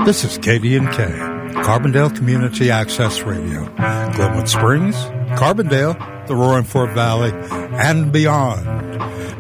This is KDNK, Carbondale Community Access Radio, Glenwood Springs, Carbondale, the Roaring Fork Valley, and beyond.